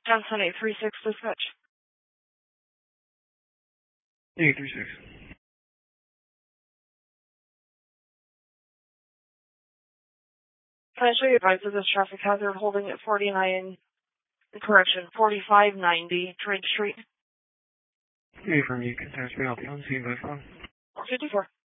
Johnson 836 dispatch. 836. Can I show you advice of this traffic hazard holding at 4590 Drake Street? Hey, from you can transfer me out the unseen by phone. 54.